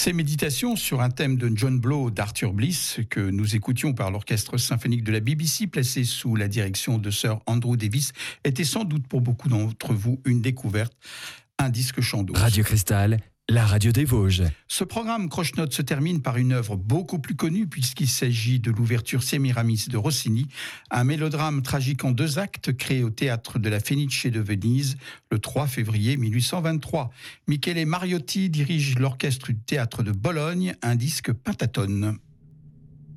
Ces méditations sur un thème de John Blow d'Arthur Bliss, que nous écoutions par l'orchestre symphonique de la BBC, placé sous la direction de Sir Andrew Davis, étaient sans doute pour beaucoup d'entre vous une découverte, un disque chant-d'eau. Radio Cristal, la radio des Vosges. Ce programme Croche-Notes se termine par une œuvre beaucoup plus connue puisqu'il s'agit de l'ouverture Semiramis de Rossini, un mélodrame tragique en 2 actes créé au théâtre de la Fenice de Venise le 3 février 1823. Michele Mariotti dirige l'orchestre du théâtre de Bologne, un disque pentatone.